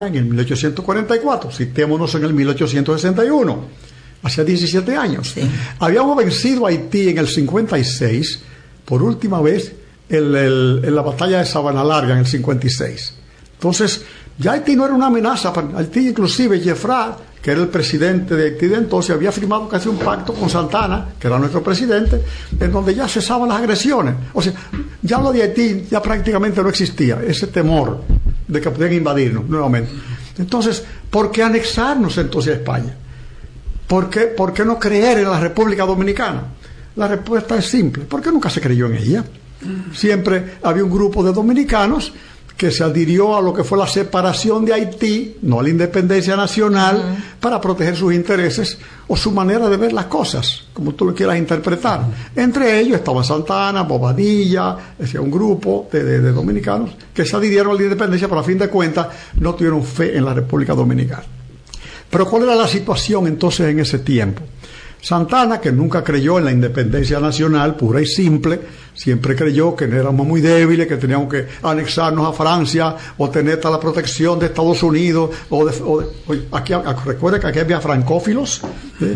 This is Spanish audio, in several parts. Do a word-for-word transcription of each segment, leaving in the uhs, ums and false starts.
en el mil ochocientos cuarenta y cuatro, citémonos en el mil ochocientos sesenta y uno, hace diecisiete años. Sí. Habíamos vencido a Haití en el cincuenta y seis, por última vez en, el, en la batalla de Sabana Larga en el cincuenta y seis. Entonces, ya Haití no era una amenaza. Para Haití, inclusive, Jeffra, que era el presidente de Haití de entonces, había firmado casi un pacto con Santana, que era nuestro presidente, en donde ya cesaban las agresiones. O sea, ya lo de Haití ya prácticamente no existía, ese temor de que podían invadirnos nuevamente. Entonces, ¿por qué anexarnos entonces a España? ¿Por qué, por qué no creer en la República Dominicana? La respuesta es simple, porque nunca se creyó en ella. Siempre había un grupo de dominicanos que se adhirió a lo que fue la separación de Haití, no a la independencia nacional, uh-huh. para proteger sus intereses o su manera de ver las cosas, como tú lo quieras interpretar. Uh-huh. Entre ellos estaba Santana, Bobadilla, decía, un grupo de, de, de dominicanos que se adhirieron a la independencia, pero a fin de cuentas no tuvieron fe en la República Dominicana. Pero ¿cuál era la situación entonces en ese tiempo? Santana, que nunca creyó en la independencia nacional pura y simple, siempre creyó que éramos muy débiles, que teníamos que anexarnos a Francia o tener toda la protección de Estados Unidos. O de, o de, aquí, recuerde que aquí había francófilos, ¿eh?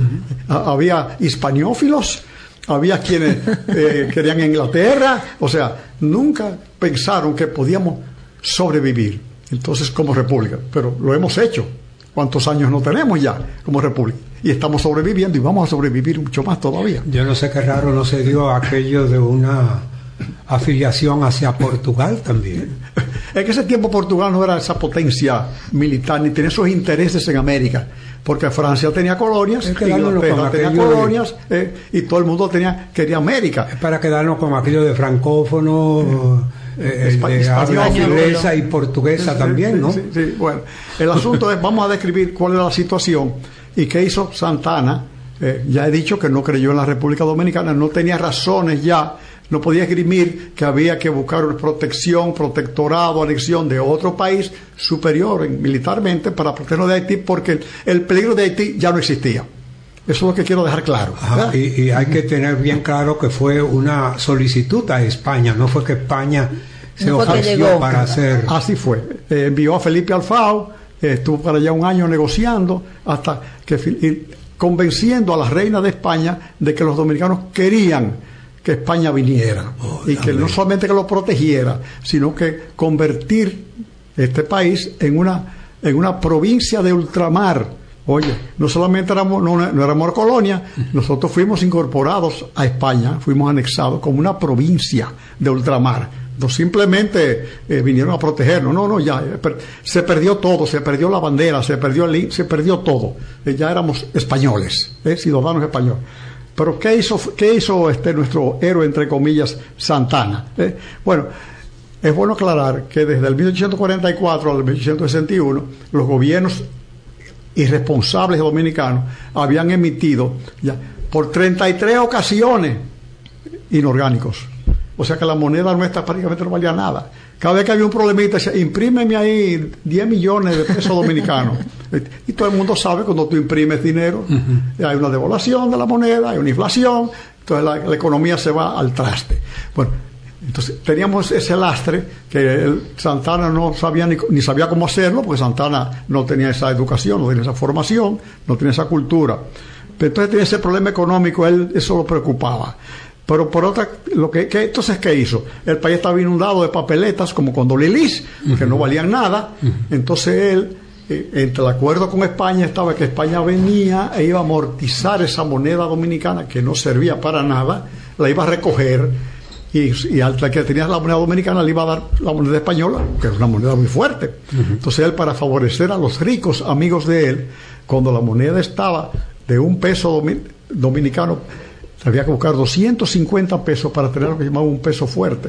Había hispaniófilos, había quienes eh, querían Inglaterra. O sea, nunca pensaron que podíamos sobrevivir entonces como república, pero lo hemos hecho. ¿Cuántos años no tenemos ya como república? Y estamos sobreviviendo y vamos a sobrevivir mucho más todavía. Yo no sé qué raro no se dio aquello de una afiliación hacia Portugal también. En ese tiempo Portugal no era esa potencia militar ni tenía esos intereses en América, porque Francia tenía colonias, Inglaterra tenía colonias, de... eh, y todo el mundo tenía quería América. Es para quedarnos con aquello de francófono, eh, eh, de habla inglesa y portuguesa sí, también, sí, ¿no? Sí, sí. Bueno, el asunto es, vamos a describir cuál era la situación y qué hizo Santana. Eh, ya he dicho que no creyó en la República Dominicana, no tenía razones ya, no podía esgrimir que había que buscar protección, protectorado, anexión de otro país superior en, militarmente para protegernos de Haití, porque el, el peligro de Haití ya no existía. Eso es lo que quiero dejar claro. Ajá, y, y hay que tener bien claro que fue una solicitud a España, no fue que España se no ofreció para hacer... Así fue. Eh, envió a Felipe Alfao, eh, estuvo para allá un año negociando, hasta que y, convenciendo a la reina de España de que los dominicanos querían que España viniera. Oh, y que no solamente que lo protegiera, sino que convertir este país en una, en una provincia de ultramar. Oye, no solamente éramos, no, no éramos colonia, nosotros fuimos incorporados a España, fuimos anexados como una provincia de ultramar. No simplemente eh, vinieron a protegernos, no, no, ya eh, per, se perdió todo, se perdió la bandera, se perdió el, se perdió todo. Eh, ya éramos españoles, eh, ciudadanos españoles. Pero ¿qué hizo, qué hizo este nuestro héroe, entre comillas, Santana? Eh, bueno, es bueno aclarar que desde el mil ochocientos cuarenta y cuatro al mil ochocientos sesenta y uno, los gobiernos irresponsables dominicanos habían emitido ya por treinta y tres ocasiones inorgánicos. O sea que la moneda nuestra prácticamente no valía nada. Cada vez que había un problemita, decía, imprímeme ahí diez millones de pesos dominicanos. Y todo el mundo sabe cuando tú imprimes dinero, uh-huh. hay una devaluación de la moneda, hay una inflación, entonces la, la economía se va al traste. Bueno, entonces teníamos ese lastre que el Santana no sabía ni, ni sabía cómo hacerlo, porque Santana no tenía esa educación, no tenía esa formación, no tenía esa cultura. Pero entonces tenía ese problema económico, él eso lo preocupaba. Pero por otra, lo que, que entonces ¿qué hizo? El país estaba inundado de papeletas como con Dolilis, uh-huh. que no valían nada. Uh-huh. Entonces él, eh, entre el acuerdo con España estaba que España venía e iba a amortizar esa moneda dominicana que no servía para nada, la iba a recoger y, y al que tenía la moneda dominicana le iba a dar la moneda española, que era una moneda muy fuerte. Uh-huh. Entonces él, para favorecer a los ricos amigos de él, cuando la moneda estaba de un peso domin- dominicano, había que buscar doscientos cincuenta pesos para tener lo que llamaba un peso fuerte.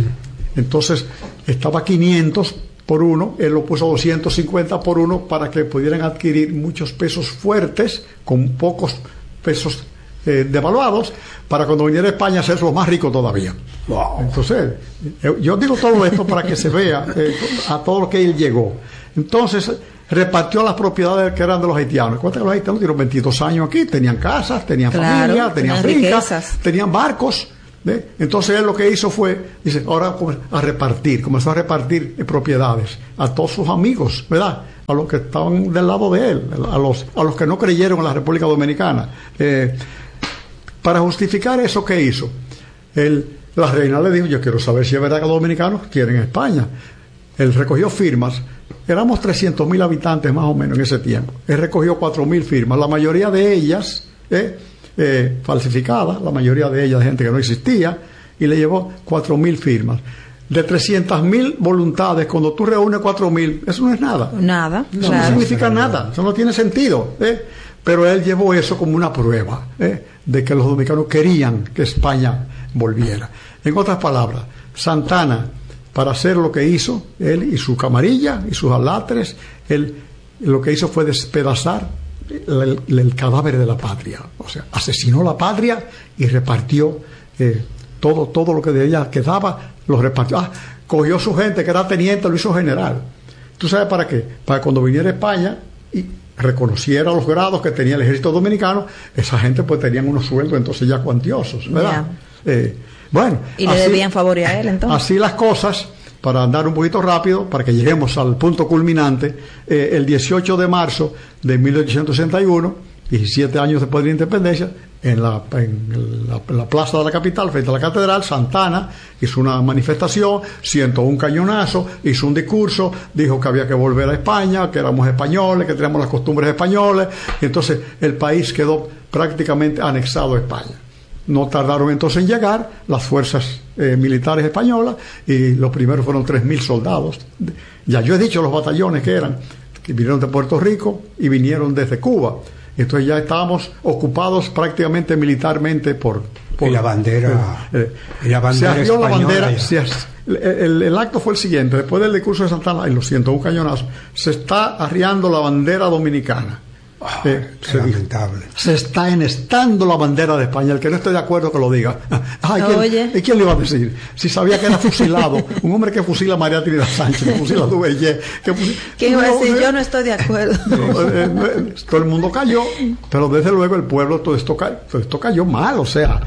Mm. Entonces, estaba quinientos por uno, él lo puso a doscientos cincuenta por uno para que pudieran adquirir muchos pesos fuertes con pocos pesos eh, devaluados, para cuando viniera a España hacerse los más ricos todavía. Wow. Entonces, yo digo todo esto para que se vea eh, a todo lo que él llegó. Entonces, repartió las propiedades que eran de los haitianos. Cuenta que los haitianos tuvieron veintidós años aquí, tenían casas, tenían claro, familia, tenían fincas, tenían barcos, ¿eh? Entonces él lo que hizo fue, dice, ahora a repartir, comenzó a repartir propiedades a todos sus amigos, ¿verdad? A los que estaban del lado de él, a los, a los que no creyeron en la República Dominicana. Eh, para justificar eso, ¿qué hizo? Él, la reina le dijo, yo quiero saber si es verdad que los dominicanos quieren España. Él recogió firmas, éramos trescientos mil habitantes más o menos en ese tiempo. Él recogió cuatro mil firmas, la mayoría de ellas eh, eh, falsificadas, la mayoría de ellas de gente que no existía, y le llevó cuatro mil firmas. De trescientas mil voluntades, cuando tú reúnes cuatro mil, eso no es nada. Nada. Eso claro. no significa nada, eso no tiene sentido. ¿eh? Pero él llevó eso como una prueba ¿eh? de que los dominicanos querían que España volviera. En otras palabras, Santana, para hacer lo que hizo, él y su camarilla y sus alatres, él lo que hizo fue despedazar el, el, el cadáver de la patria. O sea, asesinó la patria y repartió eh, todo, todo lo que de ella quedaba, lo repartió. Ah, cogió su gente que era teniente, lo hizo general. ¿Tú sabes para qué? Para cuando viniera a España y reconociera los grados que tenía el ejército dominicano, esa gente pues tenían unos sueldos entonces ya cuantiosos, ¿verdad? Yeah. Eh, bueno, y le así, debían favor a él entonces. Así las cosas, para andar un poquito rápido, para que lleguemos al punto culminante, eh, el dieciocho de marzo de mil ochocientos sesenta y uno, diecisiete años después de la independencia, en la, en la, en la plaza de la capital, frente a la catedral, Santana hizo una manifestación, ciento un cañonazos, hizo un discurso, dijo que había que volver a España, que éramos españoles, que teníamos las costumbres españoles, y entonces el país quedó prácticamente anexado a España. No tardaron entonces en llegar las fuerzas eh, militares españolas, y los primeros fueron tres mil soldados. Ya yo he dicho los batallones que eran, que vinieron de Puerto Rico y vinieron desde Cuba. Entonces ya estábamos ocupados prácticamente militarmente por... por y la bandera... Eh, y la bandera se arrió la bandera... Se, el, el, el acto fue el siguiente. Después del discurso de Santana y los ciento un cañonazos, se está arriando la bandera dominicana. Oh, eh, se, lamentable. Se está enestando la bandera de España. El que no esté de acuerdo que lo diga. Ay, ¿quién, Oye. ¿Y quién le iba a decir? Si sabía que era fusilado, un hombre que fusila a María Trinidad Sánchez, que fusila a Duveyé. ¿Quién iba a decir? Yo no estoy de acuerdo. No, eh, eh, todo el mundo cayó, pero desde luego el pueblo, todo esto, cayó, todo esto cayó mal. O sea,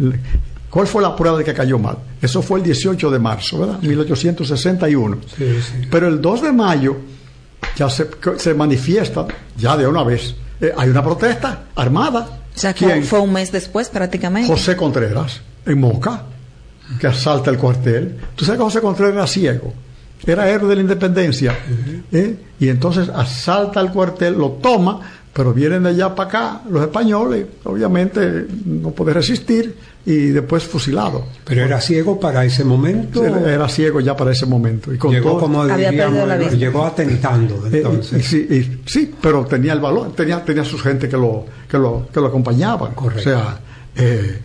¿cuál fue la prueba de que cayó mal? Eso fue el dieciocho de marzo, ¿verdad? mil ochocientos sesenta y uno. Sí, sí. Pero el dos de mayo ya se, se manifiesta, ya de una vez, eh, hay una protesta armada. O sea, que fue un mes después prácticamente. José Contreras, en Moca, que asalta el cuartel. Tú sabes que José Contreras era ciego, era héroe de la independencia, uh-huh. ¿eh? Y entonces asalta el cuartel, lo toma, pero vienen de allá para acá los españoles, obviamente no puede resistir, y después fusilado. Pero era ciego para ese momento. Era, era ciego ya para ese momento. Y con llegó todo, como diríamos, llegó atentando entonces. Eh, y, sí, y, sí, pero tenía el valor, tenía, tenía su gente que lo, que lo, que lo acompañaban. Correcto. O sea, eh,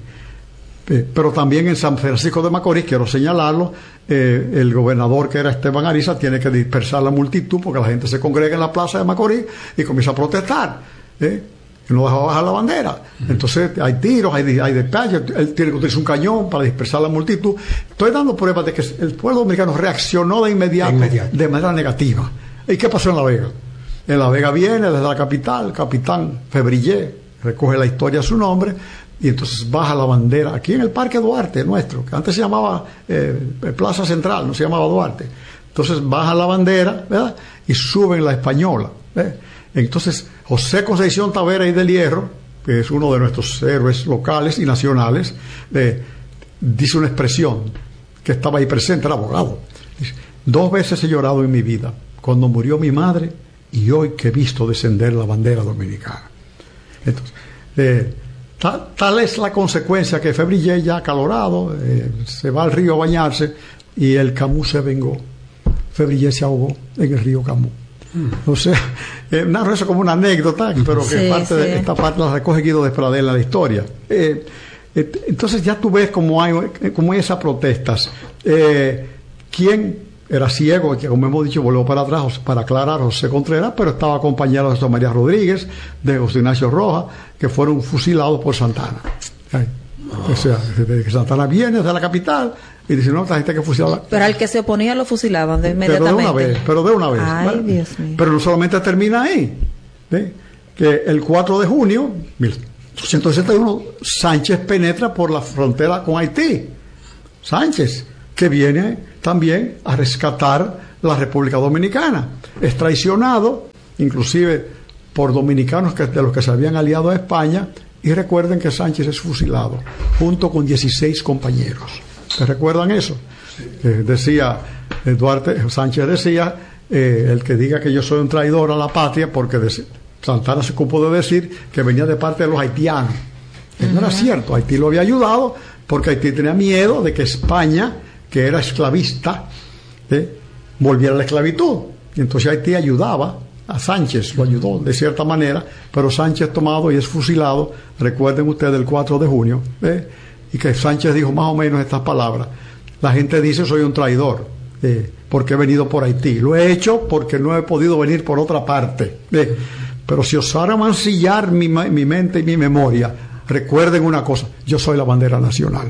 eh, pero también en San Francisco de Macorís, quiero señalarlo, eh, el gobernador, que era Esteban Ariza, tiene que dispersar la multitud porque la gente se congrega en la plaza de Macorís y comienza a protestar. ¿eh? Que no dejaba bajar la bandera. Uh-huh. Entonces hay tiros, hay, hay despachos, él tiene que utilizar un cañón para dispersar la multitud. Estoy dando pruebas de que el pueblo dominicano reaccionó de inmediato, de inmediato, de manera negativa. ¿Y qué pasó en La Vega? En La Vega viene desde la capital, el capitán Febrillé recoge la historia a su nombre, y entonces baja la bandera aquí en el Parque Duarte nuestro, que antes se llamaba eh, Plaza Central, no se llamaba Duarte. Entonces baja la bandera, ¿verdad? Y suben la española, ¿verdad? Entonces José Concepción Tavera y del Hierro, que es uno de nuestros héroes locales y nacionales, eh, dice una expresión que estaba ahí presente, el abogado. Dice: dos veces he llorado en mi vida, cuando murió mi madre y hoy que he visto descender la bandera dominicana. Entonces, eh, tal, tal es la consecuencia que Febrillé, ya acalorado, eh, se va al río a bañarse y el Camus se vengó. Febrillé se ahogó en el río Camus. O sea, eh, narro eso como una anécdota, pero que sí, parte sí. de esta parte la recoge Guido de Pradel en la historia. Eh, eh, entonces ya tú ves cómo hay, cómo hay esas protestas. Eh, ¿Quién era ciego? Que como hemos dicho, volvió para atrás para aclarar, José Contreras, pero estaba acompañado de José María Rodríguez, de José Ignacio Rojas, que fueron fusilados por Santana. Ay, oh. O sea, desde que Santana viene de la capital y dice: no, esta gente que fusilaba. Pero al que se oponía lo fusilaban de inmediatamente. Pero de una vez, pero de una vez. Ay, ¿vale? Dios mío. Pero no solamente termina ahí, ¿sí? Que el cuatro de junio, doscientos sesenta y uno, Sánchez penetra por la frontera con Haití. Sánchez, que viene también a rescatar la República Dominicana. Es traicionado, inclusive por dominicanos que, de los que se habían aliado a España, y recuerden que Sánchez es fusilado, junto con dieciséis compañeros. ¿Se recuerdan eso? Eh, decía eh, Duarte, Sánchez decía, eh, el que diga que yo soy un traidor a la patria, porque de, Santana se ocupó de decir que venía de parte de los haitianos. Uh-huh. No era cierto, Haití lo había ayudado, porque Haití tenía miedo de que España, que era esclavista, eh, volviera a la esclavitud. Y entonces Haití ayudaba a Sánchez, lo ayudó de cierta manera, pero Sánchez tomado y es fusilado, recuerden ustedes, el cuatro de junio, eh, y que Sánchez dijo más o menos estas palabras: la gente dice soy un traidor, eh, porque he venido por Haití, lo he hecho porque no he podido venir por otra parte, eh, pero si osara mancillar mi, mi mente y mi memoria, recuerden una cosa, yo soy la bandera nacional.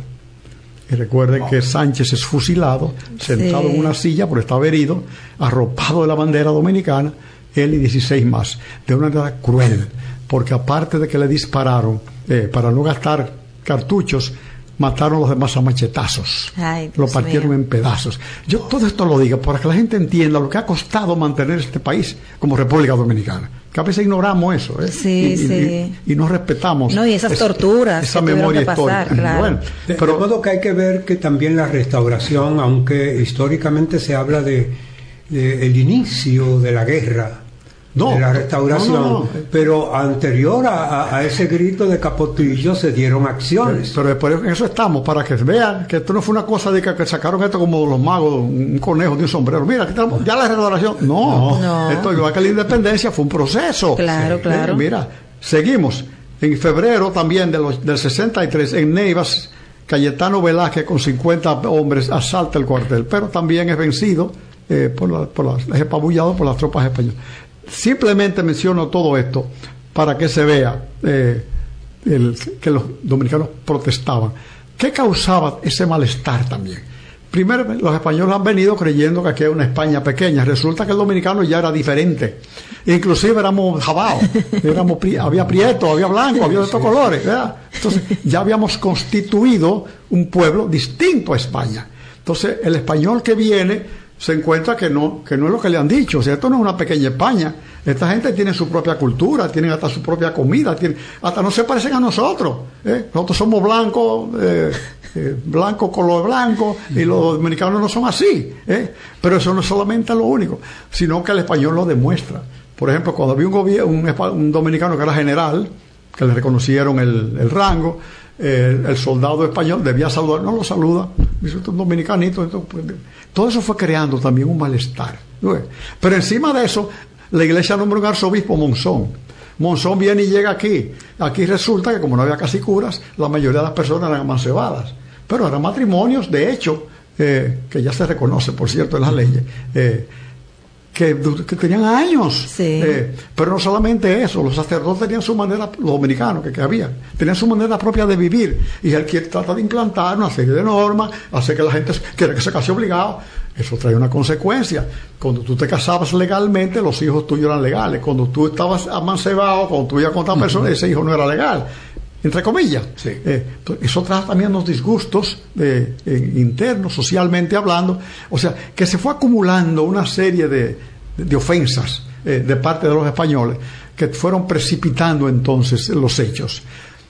Y recuerden que Sánchez es fusilado, sentado sí. en una silla, porque estaba herido, arropado de la bandera dominicana, él y dieciséis más, de una manera cruel, porque aparte de que le dispararon, eh, para no gastar cartuchos, mataron a los demás a machetazos. Ay, lo partieron mío. en pedazos. Yo todo esto lo digo para que la gente entienda lo que ha costado mantener este país como República Dominicana, que a veces ignoramos eso, ¿eh? Sí, y, sí. Y, y, y no respetamos no, y esas torturas, esa memoria histórica. Claro. Bueno, de, pero de modo que hay que ver que también la restauración, aunque históricamente se habla de, de el inicio de la guerra, no, de la restauración, no, no, no. pero anterior a, a ese grito de Capotillo se dieron acciones. Pero, pero en eso estamos, para que vean que esto no fue una cosa de que, que sacaron esto como los magos, un conejo de un sombrero. Mira, aquí estamos, ya la restauración. No, no. Esto igual que la independencia fue un proceso. Claro, sí. claro. Eh, mira, seguimos. En febrero también de los, del sesenta y tres, en Neivas, Cayetano Velázquez con cincuenta hombres asalta el cuartel, pero también es vencido, eh, por la, por la, es apabullado por las tropas españolas. Simplemente menciono todo esto para que se vea eh, el, que los dominicanos protestaban. ¿Qué causaba ese malestar también? Primero, los españoles han venido creyendo que aquí hay una España pequeña. Resulta que el dominicano ya era diferente. Inclusive éramos jabaos, éramos pri, había prieto, había blanco, había de estos colores, ¿verdad? Entonces ya habíamos constituido un pueblo distinto a España. Entonces el español que viene se encuentra que no, que no es lo que le han dicho. O sea, esto no es una pequeña España. Esta gente tiene su propia cultura, tienen hasta su propia comida, tienen, hasta no se parecen a nosotros. ¿eh? Nosotros somos blancos, eh, eh, blanco color blanco, y los dominicanos no son así. ¿eh? Pero eso no es solamente lo único, sino que el español lo demuestra. Por ejemplo, cuando había un, gobierno, un, un dominicano que era general, que le reconocieron el, el rango, eh, el soldado español debía saludar, no lo saluda, dice, un dominicanito. Esto, pues, todo eso fue creando también un malestar. ¿no? Pero encima de eso, la iglesia nombra un arzobispo, Monzón. Monzón viene y llega aquí. Aquí resulta que como no había casi curas, la mayoría de las personas eran amancebadas. Pero eran matrimonios, de hecho, eh, que ya se reconoce, por cierto, en las leyes, eh, que, que tenían años. Sí. Eh, pero no solamente eso, los sacerdotes tenían su manera, los dominicanos que, que había, tenían su manera propia de vivir. Y él quiere trata de implantar una serie de normas, hacer que la gente quiere que se case obligado. Eso trae una consecuencia. Cuando tú te casabas legalmente, los hijos tuyos eran legales. Cuando tú estabas amancebado, cuando tú ibas con otra persona, uh-huh. ese hijo no era legal. Entre comillas. Sí. Eh, eso trae también los disgustos eh, eh, internos, socialmente hablando. O sea, que se fue acumulando una serie de, de, de ofensas eh, de parte de los españoles que fueron precipitando entonces los hechos.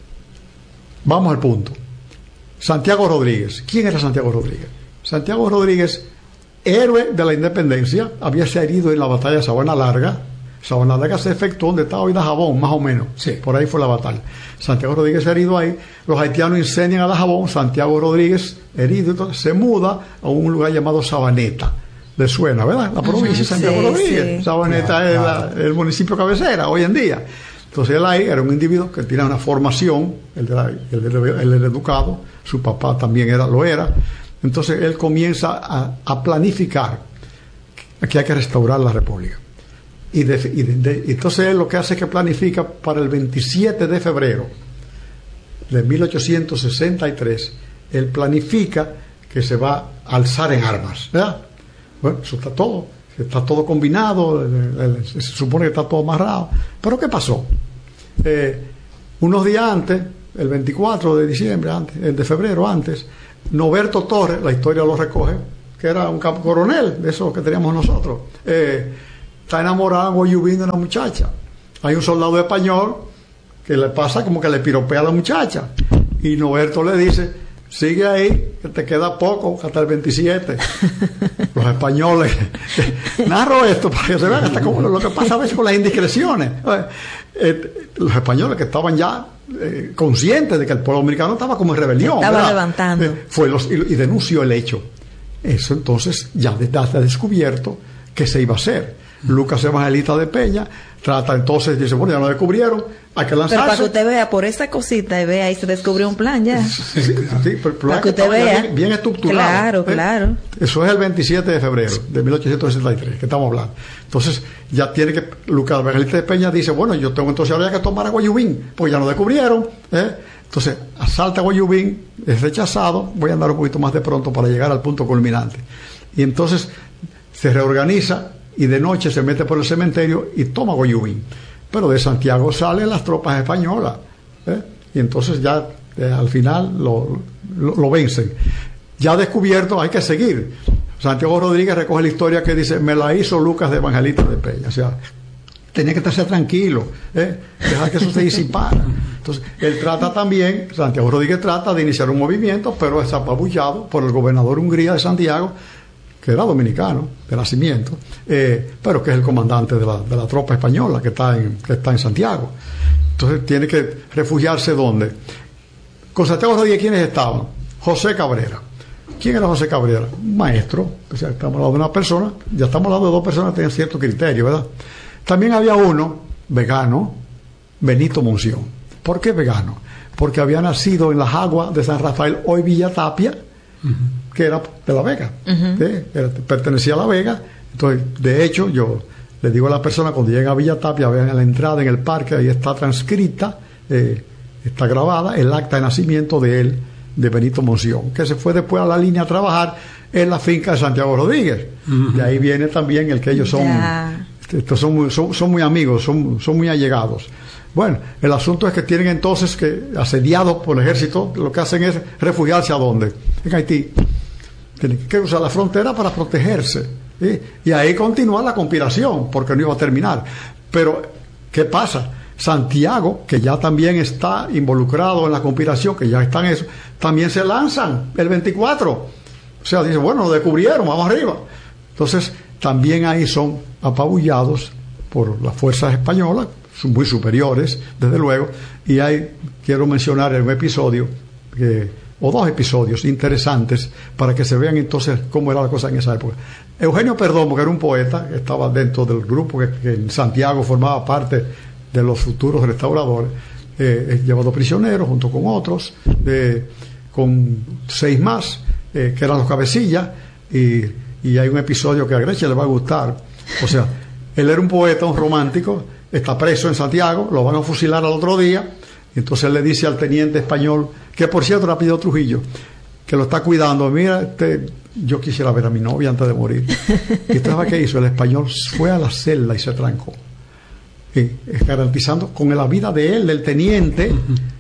Vamos al punto. Santiago Rodríguez. ¿Quién era Santiago Rodríguez? Santiago Rodríguez, héroe de la independencia, había sido herido en la batalla de Sabana Larga. Sabana Larga se efectuó donde está hoy Dajabón, más o menos. Sí. Por ahí fue la batalla. Santiago Rodríguez herido ahí. Los haitianos incendian a Dajabón. Santiago Rodríguez, herido, entonces, se muda a un lugar llamado Sabaneta. Le suena, ¿verdad? La provincia de Santiago sí, Rodríguez. Sí. Sabaneta claro, es claro. La, el municipio cabecera hoy en día. Entonces él ahí era un individuo que tenía una formación, el, de la, el, de, el, el educado, su papá también era, lo era. Entonces él comienza a, a planificar que hay que restaurar la República. Y, de, y de, de, entonces él lo que hace es que planifica para el veintisiete de febrero de mil ochocientos sesenta y tres, él planifica que se va a alzar en armas, ¿verdad? Bueno, eso está todo, está todo combinado, se supone que está todo amarrado. Pero ¿qué pasó? Eh, Unos días antes, el veinticuatro de diciembre, antes, el de febrero antes, Noberto Torres, la historia lo recoge, que era un campo coronel de esos que teníamos nosotros, eh, está enamorado en Guayubín de una muchacha. Hay un soldado español que le pasa como que le piropea a la muchacha, y Noberto le dice: sigue ahí, que te queda poco, hasta el veintisiete. Los españoles. Narro esto para que se vean hasta como lo que pasa a veces con las indiscreciones. Eh, los españoles que estaban ya eh, conscientes de que el pueblo dominicano estaba como en rebelión. Estaba ¿verdad? levantando. Eh, fue los, y, y denunció el hecho. Eso entonces ya ha descubierto que se iba a hacer. Lucas Evangelista de Peña trata entonces, dice: bueno, ya lo descubrieron, hay que lanzarse. Pero para que usted vea, por esa cosita, y vea, ahí se descubrió un plan ya. Sí, sí, sí, pero para que usted vea. Bien, bien estructurado. Claro, ¿eh? claro. Eso es el veintisiete de febrero de mil ochocientos sesenta y tres, que estamos hablando. Entonces, ya tiene que, Lucas Evangelista de Peña dice: bueno, yo tengo entonces ahora que tomar a Guayubín, porque ya lo descubrieron. ¿eh? Entonces, asalta a Guayubín, es rechazado. Voy a andar un poquito más de pronto para llegar al punto culminante. Y entonces se reorganiza y de noche se mete por el cementerio y toma Guayubín. Pero de Santiago salen las tropas españolas, ¿eh? y entonces ya eh, al final lo, lo, lo vencen. Ya descubierto, hay que seguir. Santiago Rodríguez recoge la historia que dice: me la hizo Lucas de Evangelista de Peña. O sea, tenía que estarse tranquilo, ¿eh? dejar que eso se disipara. Entonces, él trata también, Santiago Rodríguez trata de iniciar un movimiento, pero es apabullado por el gobernador Hungría de Santiago, que era dominicano de nacimiento, eh, pero que es el comandante de la, de la tropa española que está, en, que está en Santiago. Entonces tiene que refugiarse ¿dónde? Con Santiago Rodríguez, ¿quiénes estaban? José Cabrera. ¿Quién era José Cabrera? Un maestro. O sea, estamos hablando de una persona, ya estamos hablando de dos personas que tenían cierto criterio, ¿verdad? También había uno, vegano, Benito Monción. ¿Por qué vegano? Porque había nacido en las aguas de San Rafael, hoy Villa Tapia, uh-huh. que era de La Vega, uh-huh. ¿sí? era, pertenecía a La Vega. Entonces, de hecho, yo le digo a la persona cuando llega a Villa Tapia, vean en la entrada en el parque, ahí está transcrita, eh, está grabada el acta de nacimiento de él, de Benito Monción, que se fue después a la línea a trabajar en la finca de Santiago Rodríguez. Uh-huh. Y ahí viene también el que ellos son, yeah. estos son, muy, son, son muy amigos, son, son muy allegados. Bueno, el asunto es que tienen entonces que, asediados por el ejército, lo que hacen es refugiarse ¿a dónde? En Haití. Tienen que usar la frontera para protegerse, ¿sí? Y ahí continúa la conspiración, porque no iba a terminar. Pero, ¿qué pasa? Santiago, que ya también está involucrado en la conspiración, que ya está en eso, también se lanzan el veinticuatro. O sea, dice, bueno, lo descubrieron, vamos arriba. Entonces, también ahí son apabullados por las fuerzas españolas, son muy superiores, desde luego, y hay, quiero mencionar un episodio, que, o dos episodios interesantes, para que se vean entonces cómo era la cosa en esa época. Eugenio Perdomo, que era un poeta, que estaba dentro del grupo que, que en Santiago formaba parte de los futuros restauradores, eh, es llevado prisionero junto con otros, eh, con seis más, eh, que eran los cabecillas, y, y hay un episodio que a Grecia le va a gustar. O sea, él era un poeta, un romántico, está preso en Santiago, lo van a fusilar al otro día, y entonces él le dice al teniente español, que por cierto era apellido Trujillo, que lo está cuidando: mira, este, yo quisiera ver a mi novia antes de morir. Y entonces, ¿qué hizo? El español fue a la celda y se trancó, y, garantizando con la vida de él, del teniente,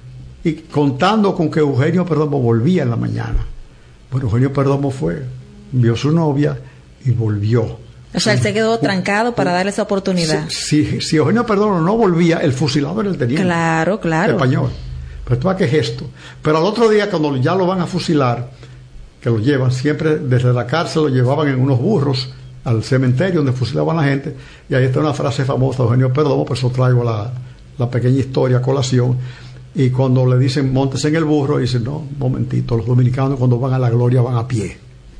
y contando con que Eugenio Perdomo volvía en la mañana. Bueno, Eugenio Perdomo fue, vio su novia y volvió. O sea, él se quedó trancado para darle esa oportunidad. Si, si, si Eugenio Perdomo no volvía, el fusilado era el teniente. Claro, claro. Español. Pero esto va, qué gesto. Pero al otro día, cuando ya lo van a fusilar, que lo llevan, siempre desde la cárcel lo llevaban en unos burros al cementerio donde fusilaban a la gente, y ahí está una frase famosa de Eugenio Perdomo, por eso traigo la, la pequeña historia a colación. Y cuando le dicen móntese en el burro, dicen, no, un momentito, los dominicanos cuando van a la gloria van a pie.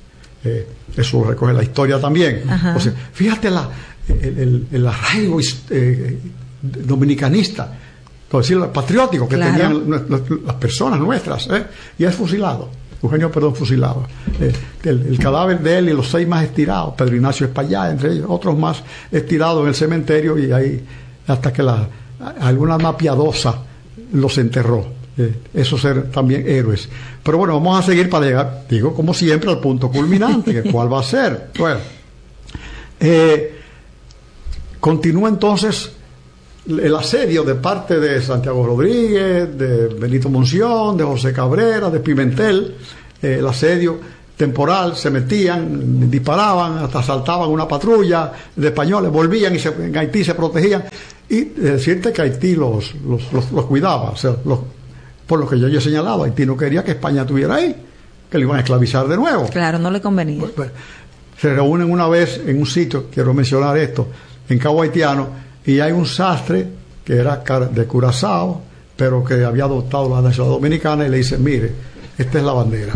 Eh, eso lo recoge la historia también. Ajá. O sea, fíjate la, el, el, el arraigo eh, dominicanista, por decirlo, patriótico que claro. tenían las, las personas nuestras, ¿eh? Y es fusilado. Eugenio Perdón fusilado. Eh, el, el cadáver de él y los seis más estirados, Pedro Ignacio Espallá, entre ellos, otros más estirados en el cementerio, y ahí hasta que la, alguna más piadosa los enterró. Eh, esos eran también héroes. Pero bueno, vamos a seguir para llegar, digo, como siempre, al punto culminante, que cuál va a ser. Bueno, eh, continúa entonces el asedio de parte de Santiago Rodríguez, de Benito Monción, de José Cabrera, de Pimentel, eh, el asedio temporal, se metían, disparaban, hasta asaltaban una patrulla de españoles, volvían y se, en Haití se protegían. Y decirte que Haití los, los, los, los cuidaba, o sea, los, por lo que yo ya he señalado, Haití no quería que España estuviera ahí, que le iban a esclavizar de nuevo. Claro, no le convenía. Pues, pues, se reúnen una vez en un sitio, quiero mencionar esto, en Cabo Haitiano, y hay un sastre que era de Curazao, pero que había adoptado la nacionalidad dominicana, y le dice, mire, esta es la bandera.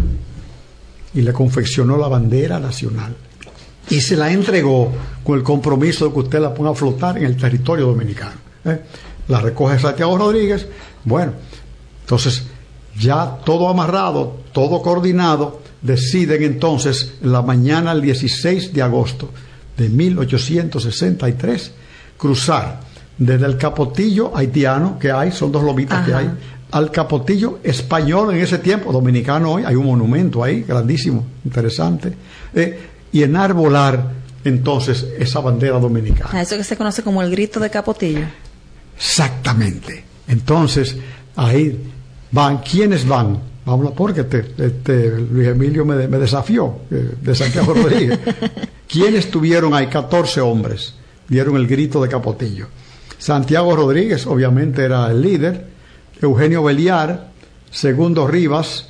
Y le confeccionó la bandera nacional. Y se la entregó con el compromiso de que usted la ponga a flotar en el territorio dominicano. ¿eh? La recoge Santiago Rodríguez. Bueno, entonces, ya todo amarrado, todo coordinado, deciden entonces, en la mañana del dieciséis de agosto de mil ochocientos sesenta y tres, cruzar desde el capotillo haitiano que hay, son dos lomitas Ajá. que hay, al capotillo español en ese tiempo, dominicano hoy, hay un monumento ahí, grandísimo, interesante, eh, y enarbolar entonces esa bandera dominicana. A eso que se conoce como el grito de capotillo. Exactamente. Entonces, ahí van, ¿quiénes van? Vamos, porque te, te, Luis Emilio me, me desafió, eh, de Santiago Rodríguez. ¿Quiénes tuvieron ahí? catorce hombres dieron el grito de capotillo. Santiago Rodríguez, obviamente, era el líder. Eugenio Beliar, Segundo Rivas,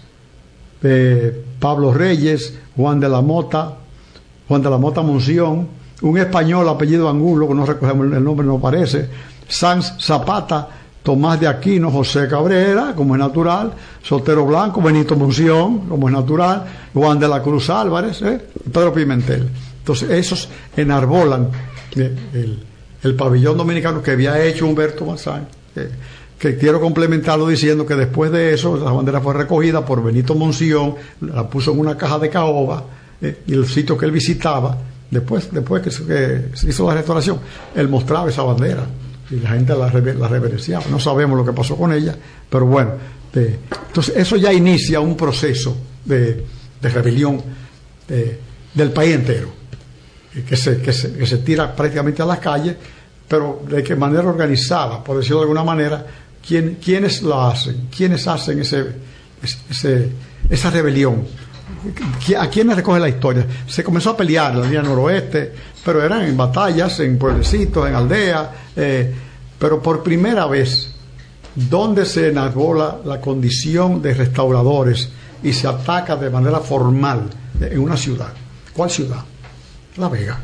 eh, Pablo Reyes, Juan de la Mota, Juan de la Mota Monción, un español apellido Angulo, que no recogemos el nombre, no parece, Sanz Zapata, Tomás de Aquino, José Cabrera, como es natural, Sotero Blanco, Benito Monción, como es natural, Juan de la Cruz Álvarez, eh, Pedro Pimentel. Entonces, esos enarbolan eh, el, el pabellón dominicano que había hecho Humberto Mazzán, eh, que quiero complementarlo diciendo que después de eso la bandera fue recogida por Benito Monción, la puso en una caja de caoba, eh, y el sitio que él visitaba, después, después que se, que se hizo la restauración, él mostraba esa bandera y la gente la, la reverenciaba. No sabemos lo que pasó con ella, pero bueno, eh, entonces eso ya inicia un proceso de, de rebelión de, del país entero, que se, que, se, que se tira prácticamente a las calles, pero de qué manera organizada, por decirlo de alguna manera. ¿Quién, ¿Quiénes la hacen? ¿Quiénes hacen ese, ese, esa rebelión? ¿A quiénes recoge la historia? Se comenzó a pelear en la línea noroeste, pero eran en batallas, en pueblecitos, en aldeas, eh, pero por primera vez, donde se enarbola la condición de restauradores y se ataca de manera formal en una ciudad. ¿Cuál ciudad? La Vega.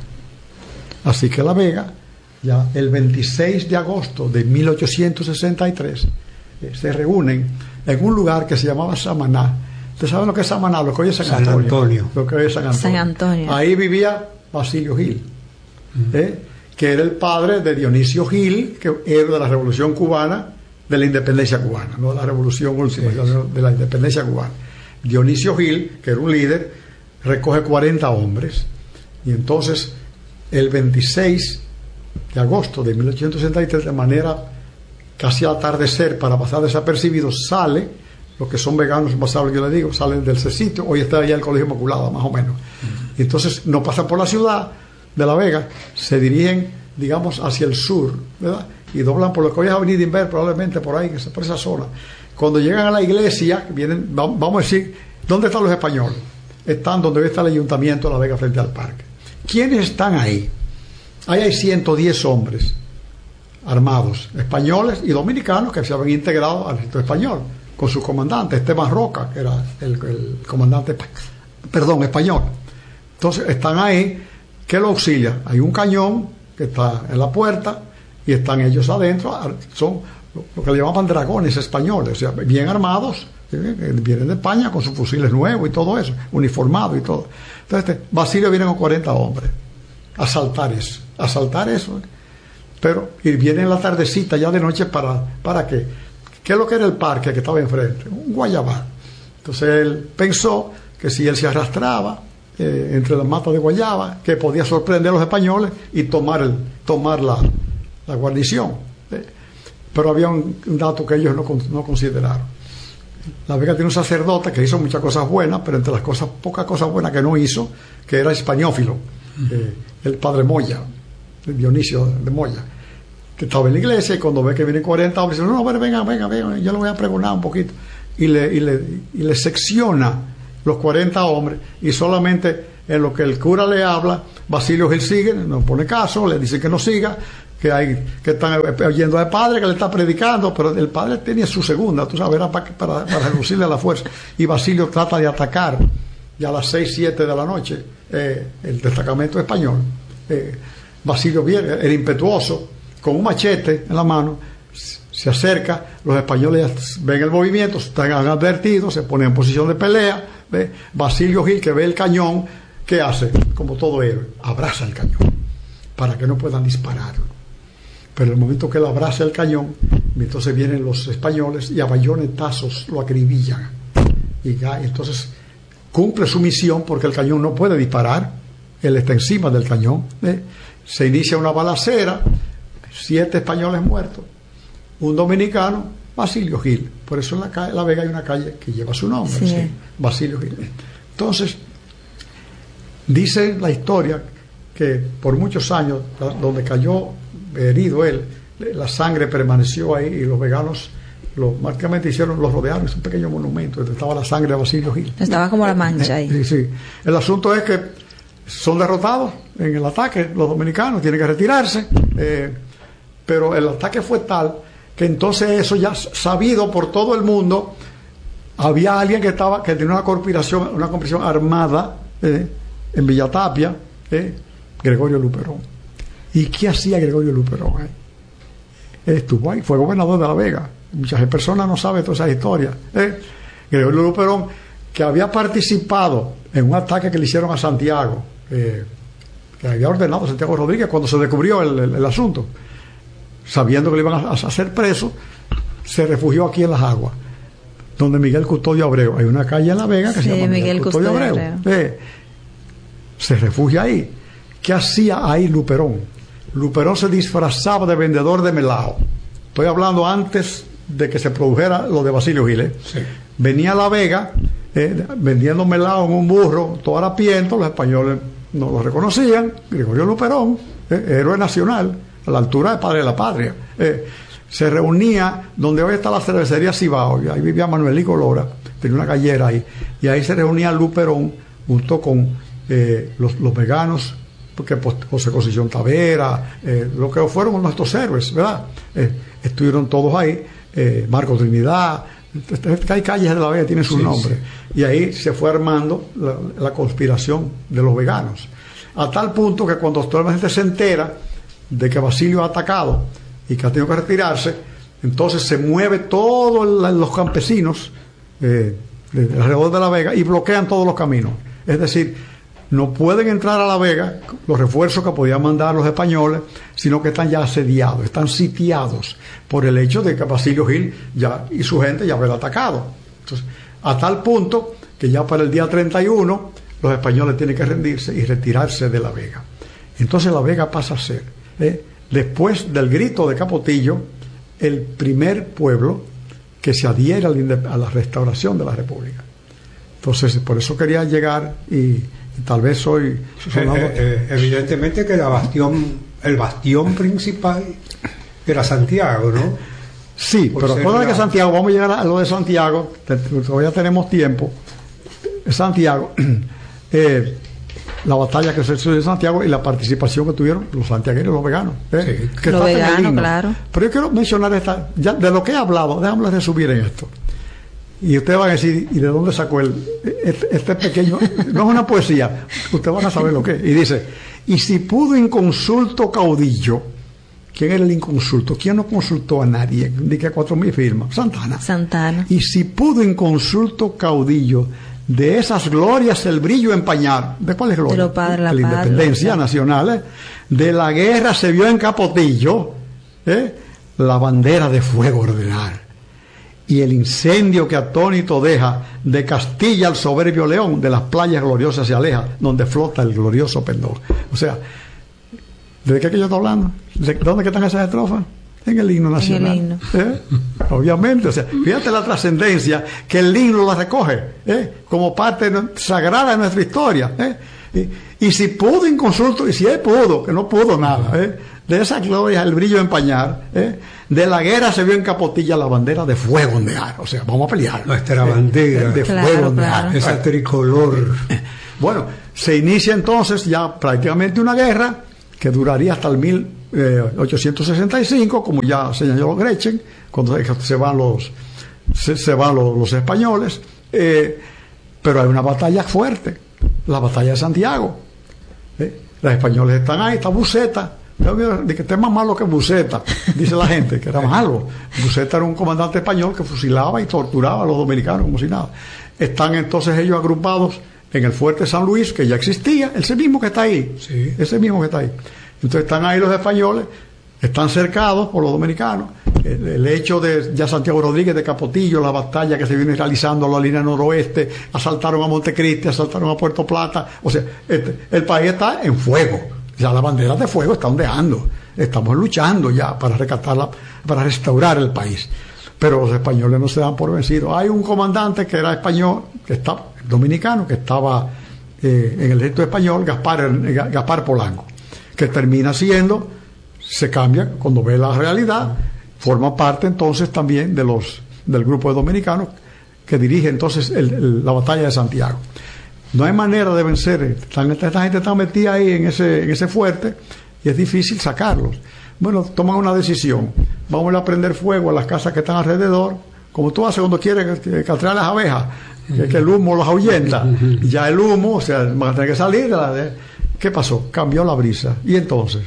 Así que La Vega, ya el veintiséis de agosto de mil ochocientos sesenta y tres, eh, se reúnen en un lugar que se llamaba Samaná. ¿Ustedes saben lo que es Samaná? Lo que hoy es San, San Antonio. Antonio. Lo que hoy es San Antonio. San Antonio. Ahí vivía Basilio Gil, uh-huh. eh, que era el padre de Dionisio Gil, que era de la Revolución Cubana, de la independencia cubana, no de la Revolución última, sí, sí. de la independencia cubana. Dionisio Gil, que era un líder, recoge cuarenta hombres, y entonces el veintiséis de agosto de mil ochocientos sesenta y tres, de manera casi al atardecer, para pasar desapercibido, sale, los que son veganos, pasables, yo le digo, salen del sitio, hoy está allá el Colegio Inmaculado, más o menos. Uh-huh. Y entonces no pasan por la ciudad de La Vega, se dirigen, digamos, hacia el sur, ¿verdad? Y doblan por lo que hoy es Avenida Inver, probablemente por ahí, por esa zona. Cuando llegan a la iglesia, vienen, vamos a decir, ¿dónde están los españoles? Están donde está el ayuntamiento de La Vega, frente al parque. ¿Quiénes están ahí? Ahí hay ciento diez hombres armados, españoles y dominicanos, que se habían integrado al ejército español, con su comandante, Esteban Roca, que era el, el comandante, perdón, español. Entonces están ahí, ¿qué lo auxilia? Hay un cañón que está en la puerta y están ellos adentro, son lo que le llamaban dragones españoles, o sea, bien armados, ¿sí? Vienen de España con sus fusiles nuevos y todo eso, uniformados y todo. Entonces este, Basilio viene con cuarenta hombres a asaltar eso, a asaltar eso, ¿eh? Pero y viene en la tardecita ya de noche para, ¿para qué? ¿Qué es lo que era el parque que estaba enfrente? Un guayabal. Entonces él pensó que si él se arrastraba eh, entre las matas de guayaba, que podía sorprender a los españoles y tomar, el, tomar la, la guarnición. ¿eh? Pero había un, un dato que ellos no, no consideraron. La Vega tiene un sacerdote que hizo muchas cosas buenas, pero entre las cosas, pocas cosas buenas que no hizo, que era españófilo, eh, el padre Moya, Dionisio de Moya, que estaba en la iglesia, y cuando ve que vienen cuarenta hombres, dice, no, no, venga, venga, venga, yo le voy a pregonar un poquito. Y le, y le, y le secciona los cuarenta hombres, y solamente en lo que el cura le habla, Basilio Gil sigue, no pone caso, le dice que no siga, que hay que están oyendo al padre que le está predicando, pero el padre tenía su segunda, tú sabes, era para, para, para reducirle la fuerza, y Basilio trata de atacar ya a las seis, siete de la noche eh, el destacamento español. eh, Basilio viene, el impetuoso, con un machete en la mano, se acerca, los españoles ven el movimiento, están advertidos, se ponen en posición de pelea. ¿Ve? Basilio Gil, que ve el cañón, ¿qué hace? Como todo héroe, abraza el cañón para que no puedan disparar. Pero en el momento que él abraza el cañón, entonces vienen los españoles y a bayonetazos lo acribillan. Y ya, entonces cumple su misión, porque el cañón no puede disparar, él está encima del cañón. ¿eh? Se inicia una balacera, siete españoles muertos, un dominicano, Basilio Gil. Por eso en la, calle, la Vega hay una calle que lleva su nombre, sí. ¿sí? Basilio Gil. Entonces, dice la historia que por muchos años, donde cayó herido él, la sangre permaneció ahí, y los veganos lo prácticamente hicieron, los rodearon, es un pequeño monumento donde estaba la sangre de Basilio Gil. Estaba como la mancha ahí. Sí, sí. El asunto es que son derrotados en el ataque, los dominicanos tienen que retirarse, eh, pero el ataque fue tal que entonces eso ya sabido por todo el mundo, había alguien que estaba que tenía una conspiración, una conspiración armada eh, en Villa Tapia, eh, Gregorio Luperón. ¿Y qué hacía Gregorio Luperón ahí? Estuvo ahí, fue gobernador de La Vega. Muchas personas no saben toda esa historia. ¿eh? Gregorio Luperón, que había participado en un ataque que le hicieron a Santiago, eh, que había ordenado a Santiago Rodríguez cuando se descubrió el, el, el asunto, sabiendo que le iban a, a hacer preso, se refugió aquí en Las Aguas, donde Miguel Custodio Abreu. Hay una calle en La Vega que sí, se llama Miguel, Miguel Custodio, Custodio Abreu. Abreu. Eh, se refugia ahí. ¿Qué hacía ahí Luperón? Luperón se disfrazaba de vendedor de melao. Estoy hablando antes de que se produjera lo de Basilio Gil. ¿eh? Sí. Venía a La Vega eh, vendiendo melao en un burro, todo harapiento. Los españoles no lo reconocían. Gregorio Luperón, eh, héroe nacional, a la altura de padre de la patria. Eh, se reunía donde hoy está la cervecería Cibao, y ahí vivía Manuelico Lora, tenía una gallera ahí, y ahí se reunía Luperón junto con eh, los, los veganos, porque José Concepción Tavera, eh, lo que fueron nuestros héroes, ¿verdad? Eh, estuvieron todos ahí, eh, Marco Trinidad, hay calles de La Vega, tienen sus sí, nombres, sí. Y ahí se fue armando la, la conspiración de los veganos, a tal punto que cuando toda la gente se entera de que Basilio ha atacado y que ha tenido que retirarse, entonces se mueve todos los campesinos eh, de, de alrededor de La Vega y bloquean todos los caminos, es decir, no pueden entrar a La Vega los refuerzos que podían mandar los españoles, sino que están ya asediados, están sitiados por el hecho de que Basilio Gil ya, y su gente ya habían atacado. Entonces, a tal punto que ya para el día treinta y uno los españoles tienen que rendirse y retirarse de La Vega. Entonces La Vega pasa a ser, eh, después del grito de Capotillo, el primer pueblo que se adhiere a la restauración de la República. Entonces, por eso quería llegar y tal vez soy eh, eh, evidentemente que la bastión el bastión principal era Santiago, ¿no? Sí, por pero recuerda la... que Santiago, vamos a llegar a lo de Santiago, todavía tenemos tiempo. Santiago, eh, la batalla que se hizo de Santiago y la participación que tuvieron los santiagueros, los veganos, eh, sí. que los veganos, claro. Pero yo quiero mencionar esta, ya de lo que he hablado, déjame resumir en esto. Y ustedes van a decir, ¿y de dónde sacó el, este, este pequeño? No es una poesía, ustedes van a saber lo que es. Y dice, y si pudo inconsulto caudillo, ¿quién era el inconsulto? ¿Quién no consultó a nadie? Ni que cuatro mil firmas. Santana. Santana. Y si pudo inconsulto caudillo, de esas glorias el brillo empañar. ¿De cuáles glorias? De, lo padre, la, de la padre, independencia la nacional. ¿eh? De la guerra se vio en Capotillo ¿eh? la bandera de fuego ordenar. Y el incendio que atónito deja de Castilla al soberbio león, de las playas gloriosas se aleja, donde flota el glorioso pendón. O sea, ¿de qué que yo estoy hablando? ¿De dónde que están esas estrofas? En el himno nacional. En el himno. ¿Eh? Obviamente, o sea, fíjate la trascendencia que el himno la recoge, ¿eh? como parte sagrada de nuestra historia. ¿eh? Y, y si pudo inconsulto, y si él pudo, que no pudo nada, ¿eh? de esa gloria, el brillo de empañar, ¿eh? De la guerra se vio en Capotilla la bandera de fuego ondear, o sea, vamos a pelear. Nuestra bandera de, de claro, fuego ondear. claro. Esa tricolor. Bueno, se inicia entonces ya prácticamente una guerra que duraría hasta el mil ochocientos sesenta y cinco, como ya señaló Gretchen, cuando se van los, se, se van los, los españoles, eh, pero hay una batalla fuerte, la batalla de Santiago. ¿eh? Los españoles están ahí, está Buceta, de que esté más malo que Buceta, dice la gente, que era malo. Buceta era un comandante español que fusilaba y torturaba a los dominicanos como si nada. Están entonces ellos agrupados en el fuerte San Luis, que ya existía, ese mismo que está ahí, sí. ese mismo que está ahí. Entonces están ahí los españoles, están cercados por los dominicanos. El, el hecho de ya Santiago Rodríguez de Capotillo, la batalla que se viene realizando a la línea noroeste, asaltaron a Montecristi, asaltaron a Puerto Plata, o sea, este, el país está en fuego, ya la bandera de fuego está ondeando, estamos luchando ya para rescatarla, para restaurar el país. Pero los españoles no se dan por vencidos. Hay un comandante que era español, que está dominicano, que estaba eh, en el ejército español, Gaspar, Gaspar Polanco, que termina siendo, se cambia cuando ve la realidad, forma parte entonces también de los del grupo de dominicanos que dirige entonces el, el, la batalla de Santiago. No hay manera de vencer, esta, esta gente está metida ahí en ese, en ese fuerte y es difícil sacarlos. Bueno, toman una decisión, vamos a prender fuego a las casas que están alrededor, como tú haces cuando quieres que, que atraer las abejas, que, que el humo los ahuyenta, y ya el humo, o sea, van a tener que salir de la de, ¿qué pasó? Cambió la brisa. Y entonces,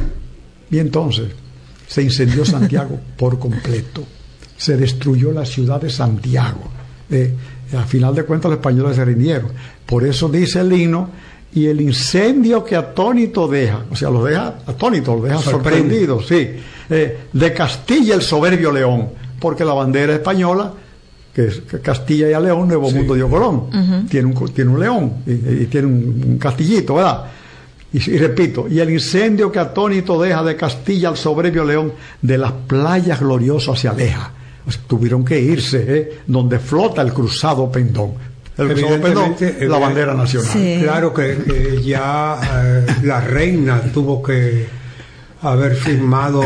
y entonces, se incendió Santiago por completo. Se destruyó la ciudad de Santiago. Eh, a final de cuentas, los españoles se rindieron. Por eso dice el himno, y el incendio que atónito deja, o sea, los deja atónitos, los deja sorprendidos, sí. Eh, de Castilla el soberbio león, porque la bandera española, que es Castilla y a León, Nuevo sí. Mundo dio Colón, uh-huh. tiene, un, tiene un león y, y tiene un, un castillito, ¿verdad? Y, y repito, y el incendio que atónito deja de Castilla al soberbio león, de las playas gloriosas se aleja. O sea, tuvieron que irse, ¿eh? Donde flota el cruzado pendón. El cruzado pendón, la bandera nacional. Sí. Claro que, que ya eh, la reina tuvo que haber firmado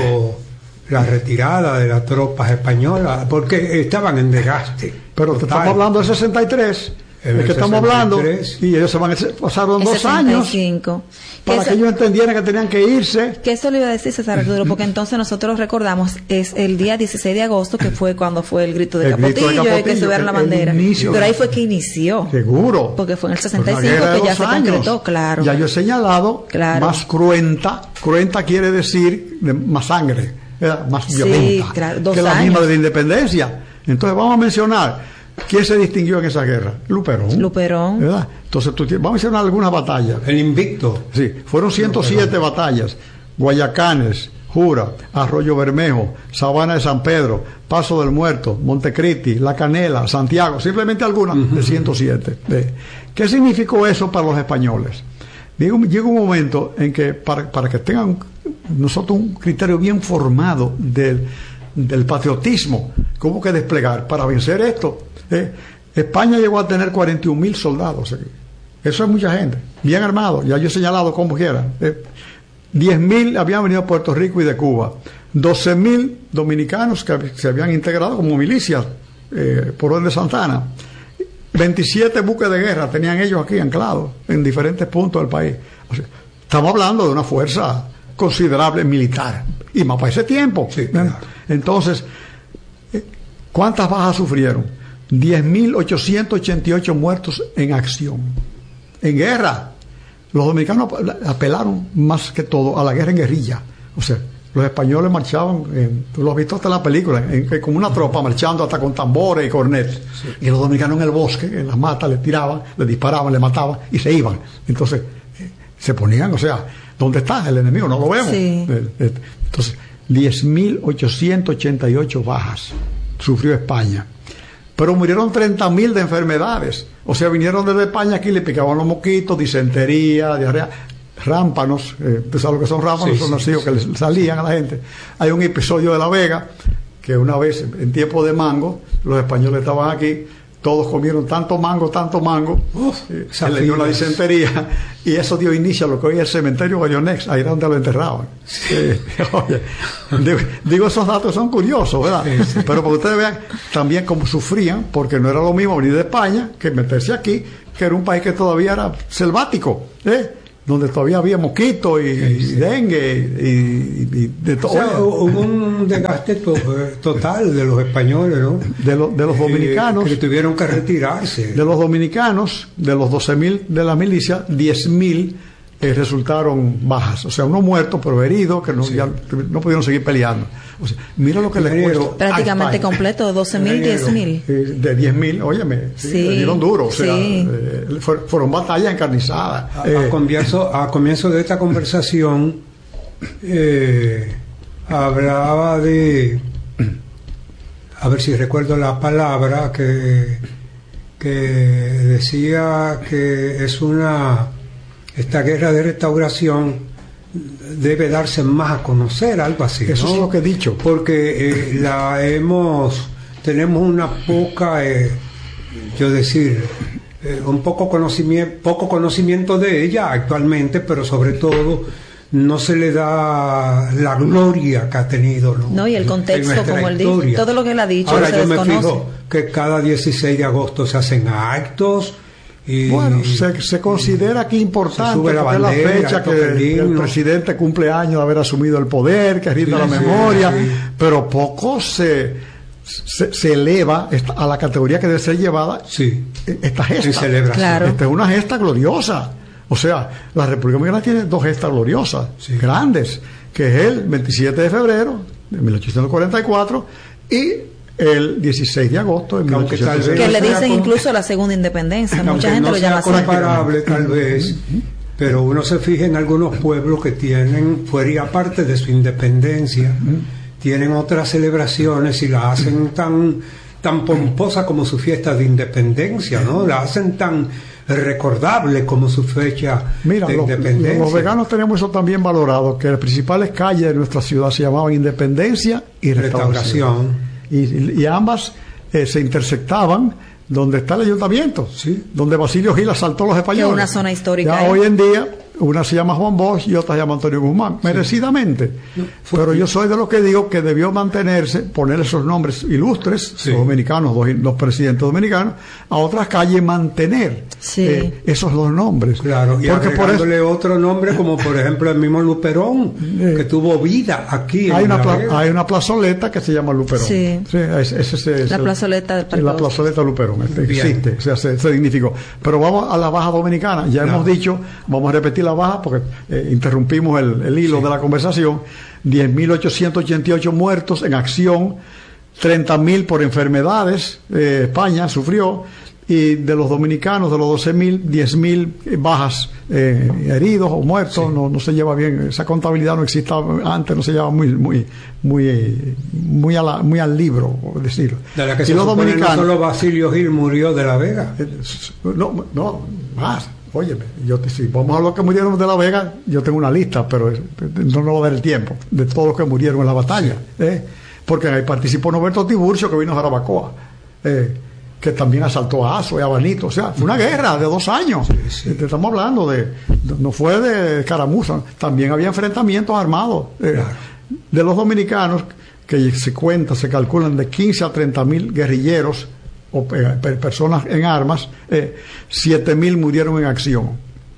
la retirada de las tropas españolas, porque estaban en desgaste. Pero te estamos hablando del sesenta y tres. Es que estamos hablando, y ellos se van a pasaron dos años para que, que ellos entendieran que tenían que irse. Que eso le iba a decir César Arturo, porque entonces nosotros recordamos, es el día dieciséis de agosto, que fue cuando fue el grito de, el Capotillo, grito de Capotillo, y que subieron la bandera. Inicio, pero ahí fue que inició. Seguro. Porque fue en el sesenta y cinco que ya se años. concretó, claro. Ya yo he señalado, claro. Más cruenta, cruenta quiere decir de más sangre, más sí, violenta, claro, dos que años. La misma de la independencia. Entonces vamos a mencionar. ¿Quién se distinguió en esa guerra? Luperón. Luperón. ¿Verdad? Entonces, tú, vamos a mencionar algunas batallas. El invicto. Sí, fueron ciento siete Luperón. Batallas. Guayacanes, Jura, Arroyo Bermejo, Sabana de San Pedro, Paso del Muerto, Montecristi, La Canela, Santiago, simplemente algunas uh-huh. de ciento siete. ¿Qué significó eso para los españoles? Llega un, llega un momento en que, para, para que tengan nosotros un criterio bien formado del, del patriotismo que hubo que desplegar para vencer esto, Eh, España llegó a tener cuarenta y un mil soldados aquí. Eso es mucha gente, bien armados, ya yo he señalado como quieran. Eh, diez mil habían venido de Puerto Rico y de Cuba, doce mil dominicanos que se habían integrado como milicias eh, por orden de Santana, veintisiete buques de guerra tenían ellos aquí anclados en diferentes puntos del país. O sea, estamos hablando de una fuerza considerable militar, y más para ese tiempo. Sí, claro. Entonces, ¿cuántas bajas sufrieron? diez mil ochocientos ochenta y ocho muertos en acción, en guerra. Los dominicanos apelaron más que todo a la guerra en guerrilla. O sea, los españoles marchaban, eh, tú lo has visto hasta en la película, en, en, como una tropa marchando hasta con tambores y cornetas. Sí. Y los dominicanos en el bosque, en las matas, les tiraban, les disparaban, les mataban y se iban. Entonces, eh, se ponían, o sea, ¿dónde está el enemigo? No lo vemos. Sí. Eh, eh, entonces, diez mil ochocientos ochenta y ocho bajas sufrió España. Pero murieron treinta mil de enfermedades. O sea, vinieron desde España, aquí le picaban los mosquitos, disentería, diarrea, rámpanos. Eh, ¿Tú sabes lo que son rámpanos? Sí, son los hijos sí, que sí, le salían a la gente. Hay un episodio de La Vega, que una vez, en tiempo de mango, los españoles estaban aquí, todos comieron tanto mango, tanto mango, Uf, eh, se le dio la disentería, y eso dio inicio a lo que hoy es el cementerio Goyonex, ahí era donde lo enterraban. Sí. Eh, oye, digo, digo, esos datos son curiosos, ¿verdad? Sí, sí. Pero para que ustedes vean también cómo sufrían, porque no era lo mismo venir de España que meterse aquí, que era un país que todavía era selvático, ¿eh? Donde todavía había mosquitos y, sí, sí. y dengue y, y, y de todo. O sea, hubo un desgaste to total de los españoles, ¿no? De, lo, de los dominicanos. Eh, que tuvieron que retirarse. De los dominicanos, de los doce mil de la milicia, diez mil eh, resultaron bajas. O sea, unos muertos, pero heridos, que no, sí. ya, no pudieron seguir peleando. O sea, mira lo que les cuesta. Prácticamente completo, doce mil, diez mil. Eh, de diez mil, óyeme, sí, sí. le dieron duro. O sea, sí. eh, fueron, fueron batallas encarnizadas. A, eh, a, comienzo, a comienzo de esta conversación, eh, hablaba de, a ver si recuerdo la palabra, que, que decía que es una, esta guerra de restauración debe darse más a conocer, algo así, ¿no? Eso es lo que he dicho, porque eh, la hemos tenemos una poca eh, yo decir eh, un poco conocimiento poco conocimiento de ella actualmente, pero sobre todo no se le da la gloria que ha tenido, ¿no? No, y el contexto, como él dice, todo lo que él ha dicho. Ahora se yo desconoce. Me fijo que cada dieciséis de agosto se hacen actos. Y bueno, se, se considera que es importante, sube la bandera, la fecha que el, el presidente cumple años de haber asumido el poder, que rinda sí, la sí, memoria, sí. pero poco se, se, se eleva a la categoría que debe ser llevada sí. esta gesta. Claro. Esta es una gesta gloriosa. O sea, la República Dominicana tiene dos gestas gloriosas, sí. grandes, que es el veintisiete de febrero de mil ochocientos cuarenta y cuatro y el dieciséis de agosto de mil ochocientos sesenta y cuatro. Que le dicen incluso la segunda independencia. Mucha gente no lo llama así. No sea comparable tal vez, uh-huh. pero uno se fija en algunos pueblos que tienen, fuera y aparte de su independencia, uh-huh. tienen otras celebraciones y la hacen tan, tan pomposa como su fiesta de independencia, ¿no? La hacen tan recordable como su fecha Mira, de los, independencia. Los veganos tenemos eso también valorado, que las principales calles de nuestra ciudad se llamaban Independencia y Restauración. Restauración. Y, y ambas eh, se intersectaban donde está el ayuntamiento, sí. donde Basilio Gil asaltó a los españoles. Es una zona histórica. Ya ¿eh? Hoy en día, una se llama Juan Bosch y otra se llama Antonio Guzmán, sí. merecidamente. No, Pero yo soy de los que digo que debió mantenerse, poner esos nombres ilustres, sí. los dominicanos, los, los presidentes dominicanos, a otras calles mantener sí. eh, esos dos nombres. Claro, y porque agregándole por eso, otro nombre, como por ejemplo el mismo Luperón, eh, que tuvo vida aquí. Hay, en una la hay una plazoleta que se llama Luperón. Sí. sí ese, ese, ese, la plazoleta del Parque La plazoleta Luperón, este, existe, o sea, se, se dignificó. Pero vamos a la Baja Dominicana, ya no. hemos dicho, vamos a repetir la Baja porque eh, interrumpimos el, el hilo sí. de la conversación. diez mil ochocientos ochenta y ocho muertos en acción, treinta mil por enfermedades, eh, España sufrió, y de los dominicanos, de los doce mil, diez mil bajas, eh, heridos o muertos, sí. no, no se lleva bien, esa contabilidad no existaba antes, no se lleva muy muy muy muy, a la, muy al libro, por decirlo. De la que y se los dominicanos, no solo Basilio Gil murió de La Vega. Eh, no, no, más. Óyeme, yo te, si vamos a los que murieron de La Vega, yo tengo una lista, pero no nos va a dar el tiempo de todos los que murieron en la batalla, sí. ¿eh? porque ahí participó Norberto Tiburcio, que vino a Jarabacoa, eh, que también asaltó a Azo y a Banito, o sea, fue una guerra de dos años, sí, sí. Te estamos hablando de, no fue de caramuza, también había enfrentamientos armados, eh, claro. de los dominicanos, que se cuenta, se calculan de quince a treinta mil guerrilleros, o eh, personas en armas, eh, siete mil murieron en acción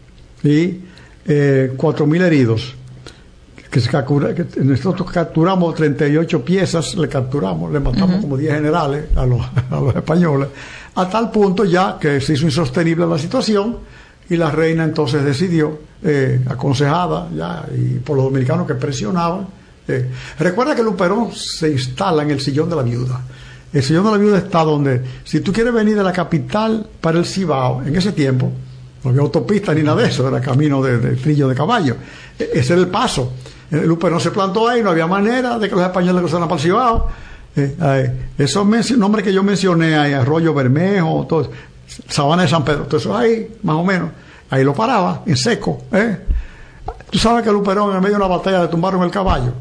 y eh, cuatro mil heridos. Que, se captura, que nosotros capturamos treinta y ocho piezas, le capturamos, le matamos uh-huh. como diez generales a los, a los españoles, a tal punto ya que se hizo insostenible la situación y la reina entonces decidió, eh, aconsejada ya y por los dominicanos que presionaban. Eh, recuerda que Luperón se instala en el sillón de la viuda. El sillón de la viuda está donde, si tú quieres venir de la capital para el Cibao, en ese tiempo, no había autopista ni nada de eso, era camino de, de trillo de caballo. E- ese era el paso. El Luperón se plantó ahí, no había manera de que los españoles cruzaran para el Cibao. Eh, eh, esos men- nombres que yo mencioné ahí, Arroyo Bermejo, todo, Sabana de San Pedro, todo eso ahí, más o menos, ahí lo paraba, en seco. ¿eh? Tú sabes que Luperón, en medio de una batalla, le tumbaron el caballo.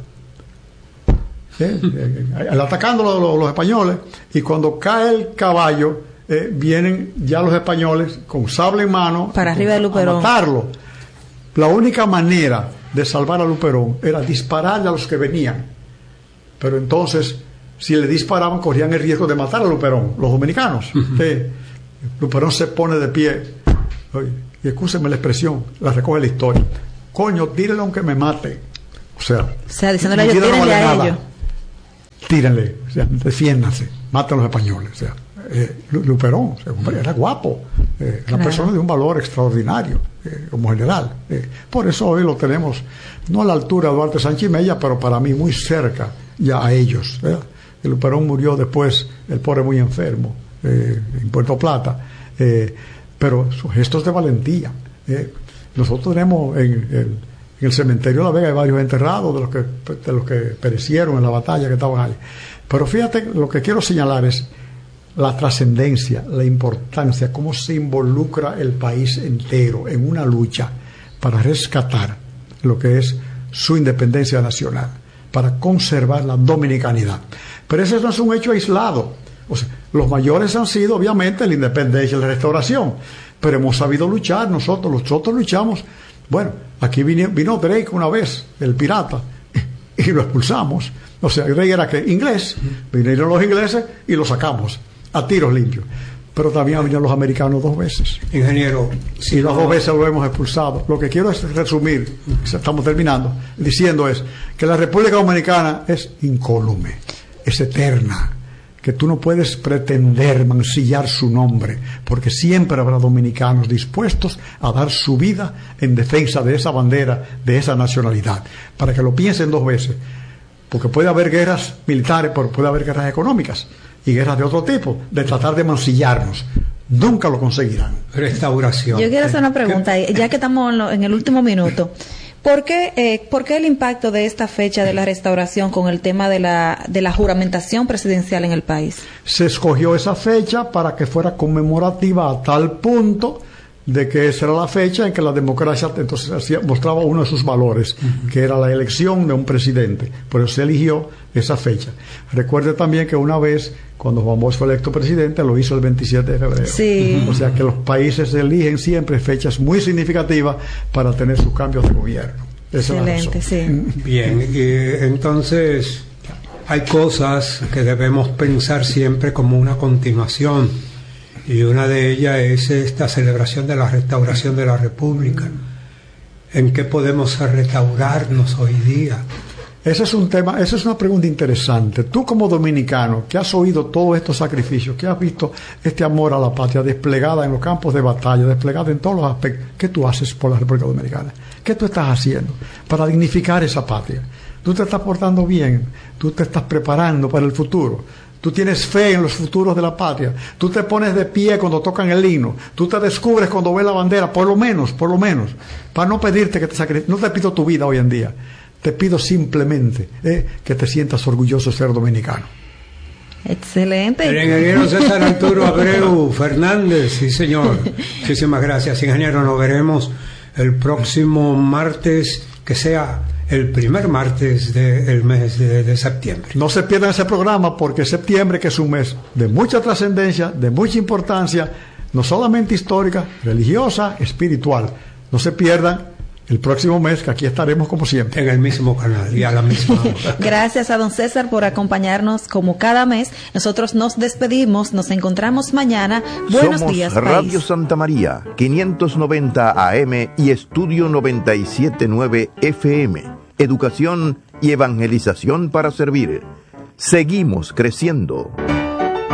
¿Eh? atacando los, los, los españoles, y cuando cae el caballo, eh, vienen ya los españoles con sable en mano para arriba de Luperón a matarlo. La única manera de salvar a Luperón era dispararle a los que venían, pero entonces si le disparaban corrían el riesgo de matar a Luperón, los dominicanos. Uh-huh. eh, Luperón se pone de pie, oye, y escúsenme la expresión, la recoge la historia, coño, tírenle aunque me mate, o sea, o sea diciéndole a ellos, tírenle no vale a nada. ellos tírenle, o sea, defiéndanse, maten a los españoles, o sea, eh, Luperón, o sea, hombre, era guapo, eh, una claro. persona de un valor extraordinario, eh, como general, eh, por eso hoy lo tenemos, no a la altura de Duarte Sánchez y Mella, pero para mí muy cerca ya a ellos, ¿verdad? El Luperón murió después, el pobre muy enfermo, eh, en Puerto Plata, eh, pero sus gestos de valentía, eh, nosotros tenemos en el En el cementerio de La Vega hay varios enterrados de los que, de los que perecieron en la batalla que estaban ahí. Pero fíjate, lo que quiero señalar es la trascendencia, la importancia, cómo se involucra el país entero en una lucha para rescatar lo que es su independencia nacional, para conservar la dominicanidad. Pero ese no es un hecho aislado. O sea, los mayores han sido, obviamente, la independencia y la restauración, pero hemos sabido luchar nosotros, nosotros luchamos. Bueno, aquí vino, vino Drake una vez, el pirata, y, y lo expulsamos. O sea, Drake era que inglés, vinieron los ingleses y lo sacamos a tiros limpios. Pero también vinieron los americanos dos veces. Ingeniero, si y las no... dos veces lo hemos expulsado. Lo que quiero es resumir, estamos terminando, diciendo es que la República Dominicana es incólume, es eterna, que tú no puedes pretender mancillar su nombre, porque siempre habrá dominicanos dispuestos a dar su vida en defensa de esa bandera, de esa nacionalidad, para que lo piensen dos veces, porque puede haber guerras militares, pero puede haber guerras económicas y guerras de otro tipo, de tratar de mancillarnos. Nunca lo conseguirán. Restauración. Yo quiero hacer una pregunta, ya que estamos en, lo, en el último minuto. ¿Por qué, eh, ¿Por qué el impacto de esta fecha de la restauración con el tema de la, de la juramentación presidencial en el país? Se escogió esa fecha para que fuera conmemorativa a tal punto de que esa era la fecha en que la democracia entonces hacía, mostraba uno de sus valores, uh-huh. que era la elección de un presidente. Por eso se eligió esa fecha. Recuerde también que una vez, cuando Juan Bosch fue electo presidente, lo hizo el veintisiete de febrero. Sí. O sea que los países eligen siempre fechas muy significativas para tener sus cambios de gobierno. Esa Excelente, es la sí. Bien, y entonces hay cosas que debemos pensar siempre como una continuación. Y una de ellas es esta celebración de la restauración de la República. ¿En qué podemos restaurarnos hoy día? Ese es un tema, esa es una pregunta interesante. Tú como dominicano, que has oído todos estos sacrificios, que has visto este amor a la patria desplegada en los campos de batalla, desplegada en todos los aspectos, ¿qué tú haces por la República Dominicana? ¿Qué tú estás haciendo para dignificar esa patria? Tú te estás portando bien, tú te estás preparando para el futuro. Tú tienes fe en los futuros de la patria. Tú te pones de pie cuando tocan el himno. Tú te descubres cuando ves la bandera, por lo menos, por lo menos, para no pedirte que te sacrifiques. No te pido tu vida hoy en día. Te pido simplemente eh, que te sientas orgulloso de ser dominicano. Excelente. El ingeniero César Arturo Abreu Fernández, sí señor. Muchísimas gracias, ingeniero. Nos veremos el próximo martes, que sea el primer martes del mes de, de septiembre. No se pierdan ese programa, porque septiembre, que es un mes de mucha trascendencia, de mucha importancia, no solamente histórica, religiosa, espiritual. No se pierdan el próximo mes, que aquí estaremos como siempre. En el mismo canal y a la misma hora. Gracias a don César por acompañarnos como cada mes. Nosotros nos despedimos, nos encontramos mañana. Buenos Somos días, Radio país. Santa María, quinientos noventa A M y Estudio noventa y siete punto nueve F M. Educación y evangelización para servir. Seguimos creciendo.